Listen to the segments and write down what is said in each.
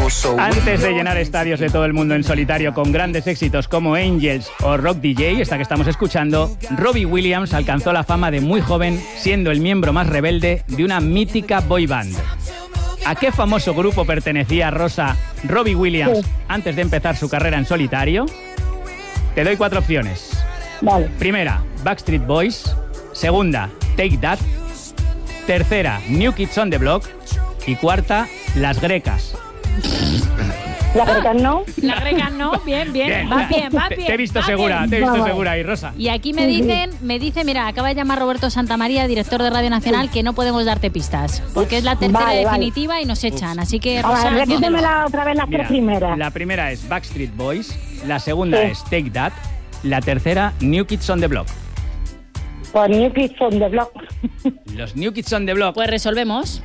Antes de llenar estadios de todo el mundo en solitario con grandes éxitos como Angels o Rock DJ, esta que estamos escuchando, Robbie Williams alcanzó la fama de muy joven, siendo el miembro más rebelde de una mítica boy band. ¿A qué famoso grupo pertenecía Rosa Robbie Williams antes de empezar su carrera en solitario? Te doy 4 opciones. Vale. Primera, Backstreet Boys. Segunda, Take That. Tercera, New Kids on the Block. Y cuarta, Las Grecas. ¿Las Grecas no? Las Grecas no, bien. Va bien. Te he visto segura, ahí, Rosa. Y aquí me dice, mira, acaba de llamar Roberto Santamaría, director de Radio Nacional, que no podemos darte pistas, porque es la tercera definitiva y nos echan. Así que, Rosa, repítemela otra vez las 3 primeras. La primera es Backstreet Boys, la segunda es Take That, la tercera, New Kids on the Block. Pues New Kids on the Block. Los New Kids on the Block. Pues resolvemos.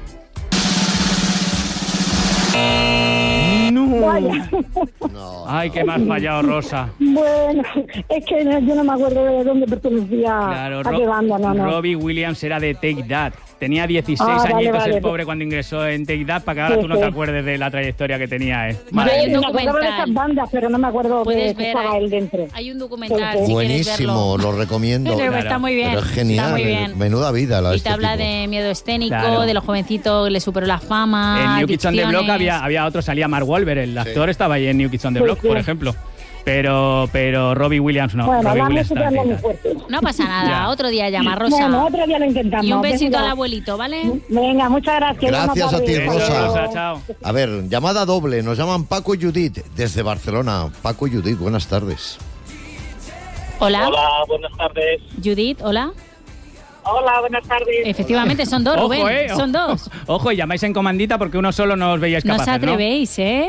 No. Ay, que me has fallado, Rosa. Bueno, es que yo no me acuerdo de dónde pertenecía. Claro, a qué banda, no. Robbie Williams era de Take That. Tenía 16 añitos el pobre cuando ingresó en Take That, para que ahora tú no te acuerdes de la trayectoria que tenía. Hay un documental. Me acuerdo de esas bandas, pero no me acuerdo de que estaba él dentro. Hay un documental, si buenísimo, lo recomiendo. Pero está muy bien. Pero es genial, muy bien. Menuda vida la Y te habla de miedo escénico, de los jovencitos que le superó la fama. En New Kids on the Block había otro, salía Mark Wahlberg, el actor estaba ahí en New Kids on the Block, por ejemplo. Pero Robbie Williams no. Bueno, Robbie vamos Williams a muy fuerte. No pasa nada, otro día llama, Rosa. Bueno, otro día lo intentamos. Y un besito al abuelito, ¿vale? Venga, muchas gracias. Gracias a ti, Rosa. Chao. A ver, llamada doble. Nos llaman Paco y Judith desde Barcelona. Paco y Judith, buenas tardes. Hola. Hola, buenas tardes. Judith, hola. Hola, buenas tardes. Efectivamente, son dos, Rubén. Son dos. Ojo, y llamáis en comandita porque uno solo no os veíais capaces, ¿no? os atrevéis, ¿eh?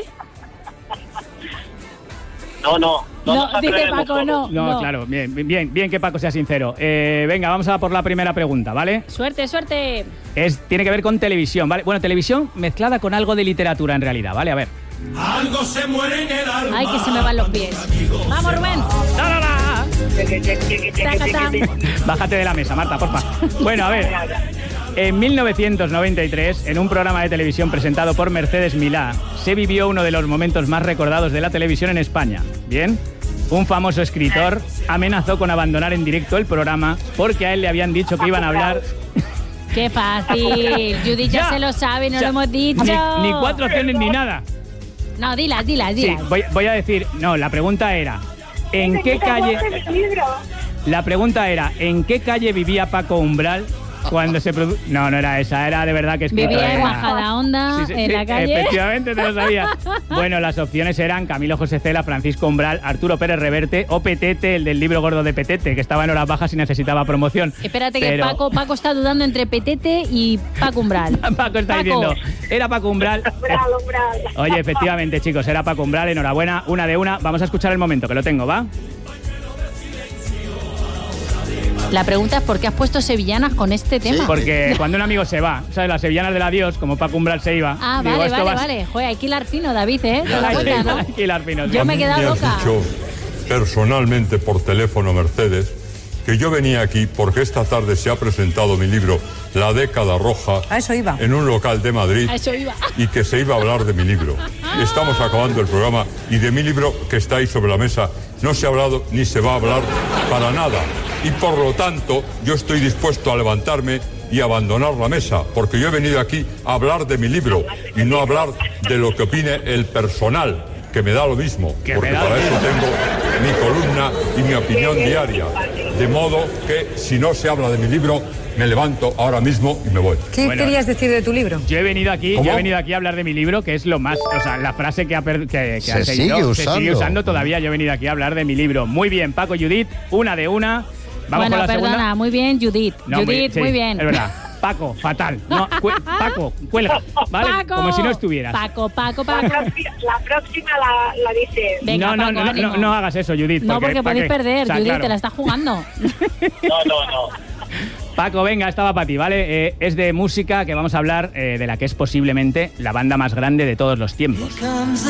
No, dice Paco, no. No, claro, bien que Paco sea sincero. Venga, vamos a por la primera pregunta, ¿vale? Suerte. Tiene que ver con televisión, ¿vale? Bueno, televisión mezclada con algo de literatura en realidad, ¿vale? A ver. Algo se muere en el alma. Ay, que se me van los pies. Vamos, Rubén. Bájate de la mesa, Marta, porfa. Bueno, a ver. En 1993, en un programa de televisión presentado por Mercedes Milá, se vivió uno de los momentos más recordados de la televisión en España. ¿Bien? Un famoso escritor amenazó con abandonar en directo el programa porque a él le habían dicho que iban a hablar... ¡Qué fácil! Judith ya se lo sabe, no lo hemos dicho. Ni 4 opciones ni nada. No, dilas. Sí, voy a decir... No, la pregunta era... ¿En qué calle...? La pregunta era... ¿En qué calle vivía Paco Umbral cuando se produjo? No era esa, era de verdad que escritor. Vivía en Majadahonda, en la calle. Efectivamente, te lo sabía. Bueno, las opciones eran Camilo José Cela, Francisco Umbral, Arturo Pérez Reverte o Petete, el del libro gordo de Petete, que estaba en horas bajas y necesitaba promoción. Espérate, que Paco está dudando entre Petete y Paco Umbral. Paco está diciendo, era Paco Umbral. Umbral. Oye, efectivamente, chicos, era Paco Umbral, enhorabuena, una de una. Vamos a escuchar el momento, que lo tengo, ¿va? La pregunta es ¿por qué has puesto sevillanas con este tema? Sí, porque cuando un amigo se va, ¿sabes? Las sevillanas del adiós, como Paco Umbral se iba. Ah, vale. Joder, hay que hilar fino, David, ¿eh? ¿Te das cuenta, no? Hay que hilar fino. Yo me he quedado loca. Dicho personalmente por teléfono, Mercedes, que yo venía aquí porque esta tarde se ha presentado mi libro La década roja. A eso iba. En un local de Madrid. A eso iba. Y que se iba a hablar de mi libro. Estamos acabando el programa y de mi libro que está ahí sobre la mesa no se ha hablado ni se va a hablar para nada. Y por lo tanto, yo estoy dispuesto a levantarme y abandonar la mesa, porque yo he venido aquí a hablar de mi libro y no a hablar de lo que opine el personal, que me da lo mismo, porque para eso tengo mi columna y mi opinión diaria. De modo que si no se habla de mi libro, me levanto ahora mismo y me voy. ¿Qué querías decir de tu libro? Yo he venido aquí a hablar de mi libro, que es lo más, o sea, la frase que se sigue usando todavía. Yo he venido aquí a hablar de mi libro. Muy bien, Paco y Judith, una de una. Vamos con la segunda. Muy bien, Judith. No, muy bien. Es verdad. Paco, fatal. No, Paco, cuelga. ¿Vale? Paco, como si no estuvieras. Paco. La próxima la dice. Venga, no hagas eso, Judith. No, porque podéis perder, o sea, Judith, claro. te la estás jugando. No. Paco, venga, estaba para ti, ¿vale? Es de música que vamos a hablar de la que es posiblemente la banda más grande de todos los tiempos.